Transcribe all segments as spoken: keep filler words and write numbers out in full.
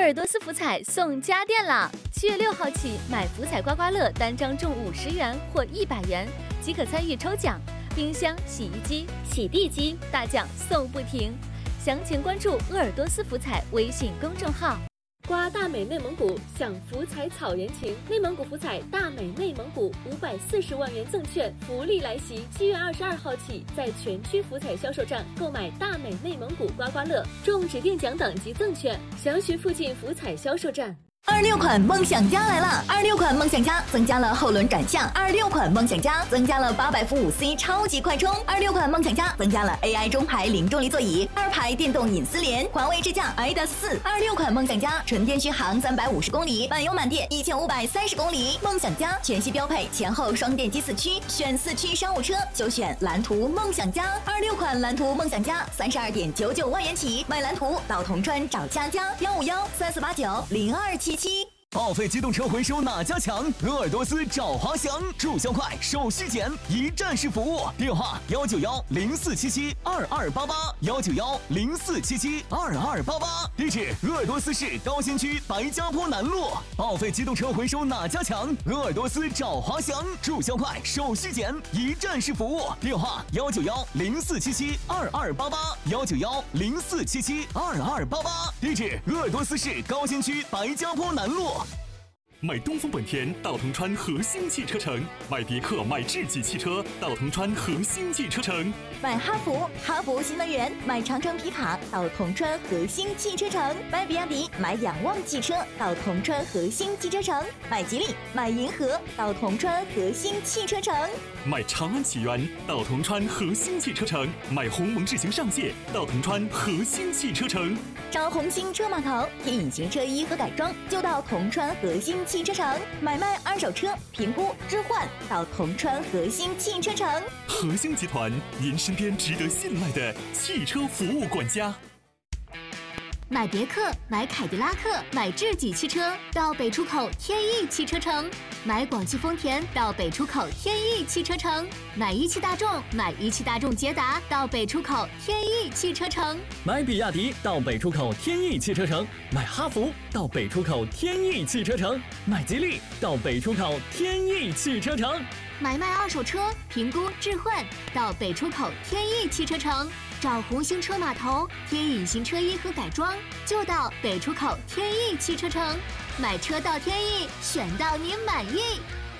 尔多斯福彩送家电啦！七月六号起，买福彩刮刮乐单张中五十元或一百元，即可参与抽奖。冰箱、洗衣机、洗地机大奖送不停。详情关注鄂尔多斯福彩微信公众号。刮大美内蒙古，享福彩草原情。内蒙古福彩大美内蒙古五百四十万元赠券福利来袭！七月二十二号起，在全区福彩销售站购买大美内蒙古刮刮乐，中指定奖等及赠券，详询附近福彩销售站。 二六款梦想家来了！二六款梦想家增加了后轮转向，二六款梦想家增加了八百伏五 C 超级快充，二六款梦想家增加了 A I 中排零重力座椅，二排电动隐私联，华为智驾 I D A S 四。二六款梦想家纯电续航三百五十公里，满油满电一千五百三十公里。梦想家全系标配前后双电机四驱，选四驱商务车就选蓝图梦想家。二六款蓝图梦想家三十二点九九万元起，买蓝图到铜川找佳佳，幺五幺三四八九零二七七。 报废机动车回收哪家强？鄂尔多斯找华翔，注销快，手续简，一站式服务。电话：幺九幺零四七七二二八八，幺九幺零四七七二二八八。地址：鄂尔多斯市高新区白家坡南路。报废机动车回收哪家强？鄂尔多斯找华翔，注销快，手续简，一站式服务。电话：幺九幺零四七七二二八八，幺九幺零四七七二二八八。地址：鄂尔多斯市高新区白家坡南路。 买东风本田到铜川和兴汽车城，买别克、买智己汽车到铜川和兴汽车城， 买哈弗、哈弗新能源，买长城皮卡到铜川和兴汽车城，买比亚迪、买仰望汽车到铜川和兴汽车城，买吉利、买银河到铜川和兴汽车城， 买长安启源到铜川和兴汽车城，买鸿蒙智行上界到铜川和兴汽车城， 找红星车码头贴隐形车衣和改装就到铜川和兴汽车城，买卖二手车评估置换到铜川和兴汽车城。 和兴集团，您身边值得信赖的汽车服务管家。 买别克、买凯迪拉克、买智己汽车到北出口天翼汽车城，买广汽丰田到北出口天翼汽车城，买一汽大众、买一汽大众捷达到北出口天翼汽车城， 买比亚迪到北出口天翼汽车城，买哈弗到北出口天翼汽车城，买吉利到北出口天翼汽车城， 买卖二手车评估置换到北出口天翼汽车城，找红星车码头贴隐形车衣和改装就到北出口天翼汽车城，买车到天翼，选到您满意。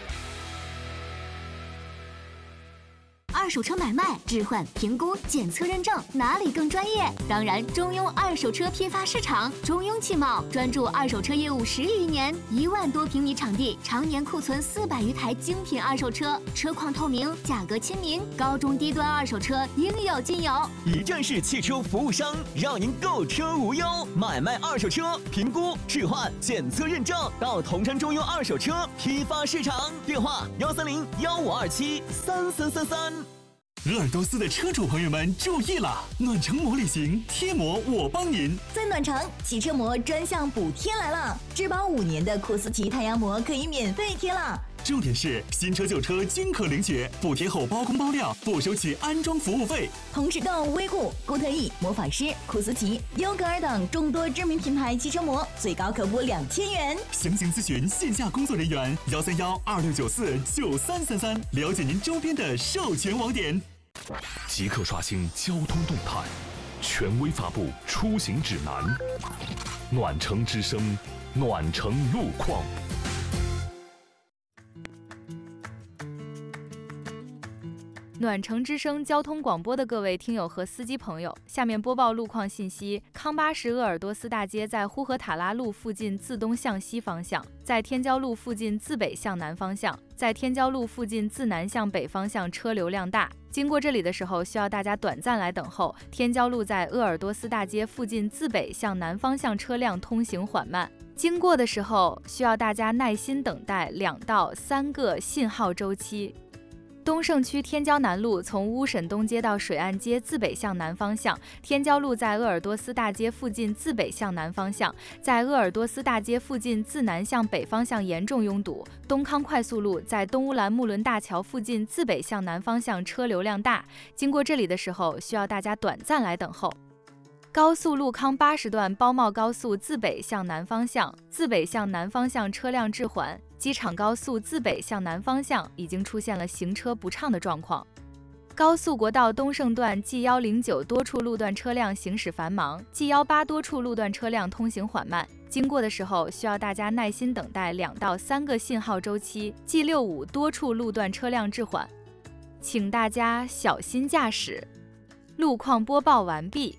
二手车买卖、置换、评估、检测认证，哪里更专业？当然，中庸二手车批发市场，中庸汽贸专注二手车业务十余年，一万多平米场地，常年库存四百余台精品二手车，车况透明，价格亲民，高中低端二手车应有尽有。 一站式汽车服务商，让您购车无忧。买卖二手车，评估、置换、检测认证，到铜川中庸二手车批发市场。电话：幺三零幺五二七三三三三。 鄂尔多斯的车主朋友们注意了，暖城膜旅行贴膜我帮您。 在暖城，汽车膜专项补贴来了，质保五年的库斯奇太阳膜可以免费贴了。 重点是新车旧车均可领取，补贴后包工包料，不收取安装服务费。 同时购威固、固特异、魔法师、库斯奇、优格尔等众多知名品牌汽车膜，最高可补两千元。 详情咨询线下工作人员幺三幺二六九四九三三三，了解您周边的授权网点。 即刻刷新交通动态，权威发布出行指南。暖城之声，暖城路况。 暖城之声交通广播的各位听友和司机朋友，下面播报路况信息。康巴什鄂尔多斯大街在呼和塔拉路附近自东向西方向，在天骄路附近自北向南方向，在天骄路附近自南向北方向车流量大，经过这里的时候需要大家短暂来等候。天骄路在鄂尔多斯大街附近自北向南方向车辆通行缓慢，经过的时候需要大家耐心等待两到三个信号周期。东胜区天骄南路从乌沈东街到水岸街自北向南方向，天骄路在鄂尔多斯大街附近自北向南方向，在鄂尔多斯大街附近自南向北方向严重拥堵。东康快速路在东乌兰木伦大桥附近自北向南方向车流量大，经过这里的时候需要大家短暂来等候。 高速陆康八十段包茂高速自北向南方向，自北向南方向车辆滞缓，机场高速自北向南方向已经出现了行车不畅的状况。高速国道东胜段 G 一零九多处路段车辆行驶繁忙 ，G 一八多处路段车辆通行缓慢，经过的时候需要大家耐心等待两到三个信号周期。G 六五多处路段车辆滞缓，请大家小心驾驶。路况播报完毕。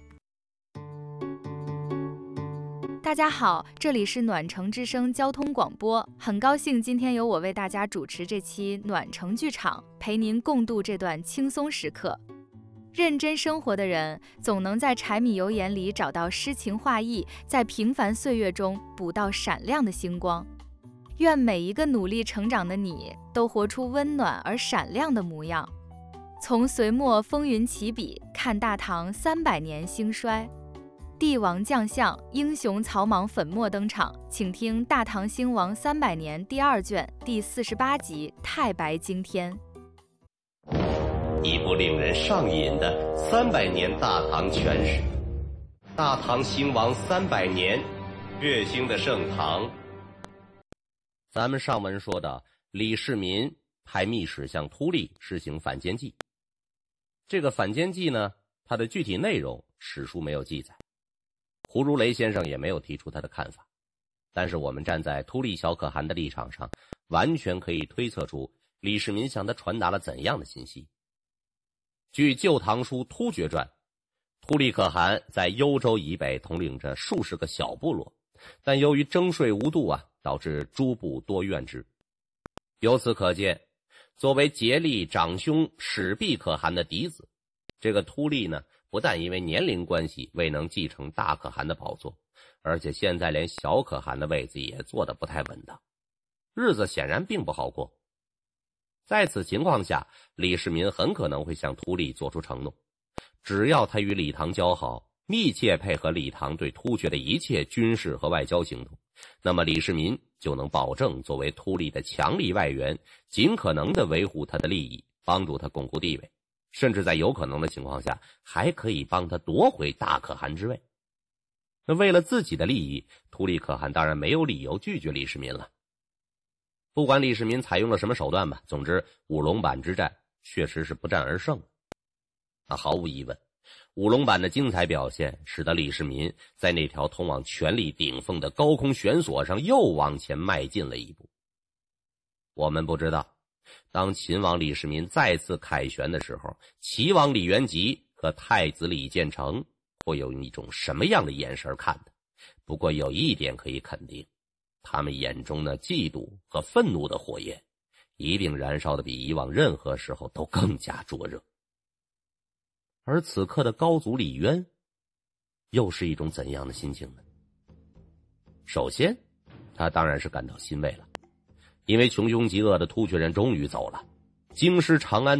大家好，这里是暖城之声交通广播，很高兴今天由我为大家主持这期暖城剧场，陪您共度这段轻松时刻。认真生活的人，总能在柴米油盐里找到诗情画意，在平凡岁月中捕到闪亮的星光。愿每一个努力成长的你，都活出温暖而闪亮的模样。从隋末风云起笔，看大唐三百年兴衰。帝王将相，英雄草莽粉墨登场，请听《大唐兴亡三百年》第二卷第四十八集《太白惊天》。 一部令人上瘾的三百年大唐全史。大唐兴亡三百年，月兴的盛唐。咱们上文说到，李世民派密使向秃利实行反间计。这个反间计呢，它的具体内容史书没有记载，胡如雷先生也没有提出他的看法，但是我们站在秃利小可汗的立场上，完全可以推测出李世民向他传达了怎样的信息。据《旧唐书·突厥传》，秃利可汗在幽州以北统领着数十个小部落，但由于征税无度啊，导致诸部多怨之。由此可见，作为竭力长兄始毕可汗的嫡子，这个秃利呢，不但因为年龄关系未能继承大可汗的宝座，而且现在连小可汗的位子也坐得不太稳当，日子显然并不好过。在此情况下，李世民很可能会向秃利做出承诺，只要他与李唐交好，密切配合李唐对突厥的一切军事和外交行动，那么李世民就能保证作为秃利的强力外援，尽可能的维护他的利益，帮助他巩固地位，甚至在有可能的情况下，还可以帮他夺回大可汗之位。那为了自己的利益，秃利可汗当然没有理由拒绝李世民了。不管李世民采用了什么手段吧，总之五龙坂之战确实是不战而胜。那毫无疑问，五龙坂的精彩表现使得李世民在那条通往权力顶峰的高空悬索上又往前迈进了一步。我们不知道，当秦王李世民再次凯旋的时候，齐王李元吉和太子李建成会有一种什么样的眼神看的。不过有一点可以肯定，他们眼中那嫉妒和愤怒的火焰一定燃烧的比以往任何时候都更加灼热。而此刻的高祖李渊又是一种怎样的心情呢？首先，他当然是感到欣慰了，因为穷凶极恶的突厥人终于走了，京师长安